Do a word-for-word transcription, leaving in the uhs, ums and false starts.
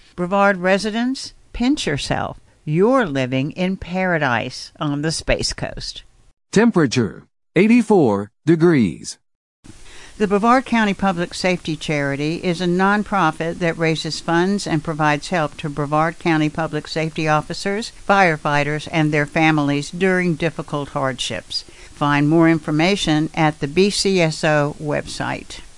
Brevard residents, pinch yourself. You're living in paradise on the Space Coast. Temperature, eighty-four degrees. The Brevard County Public Safety Charity is a nonprofit that raises funds and provides help to Brevard County public safety officers, firefighters, and their families during difficult hardships. Find more information at the B C S O website.